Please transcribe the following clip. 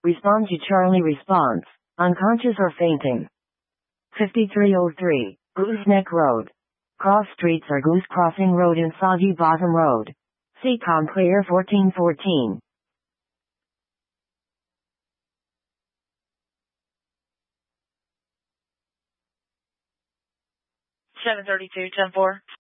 Respond to Charlie response. Unconscious or fainting. 5303. Gooseneck Road. Cross streets are Goose Crossing Road and Soggy Bottom Road. Seacom Clear 1414. Seven 32, 10-4.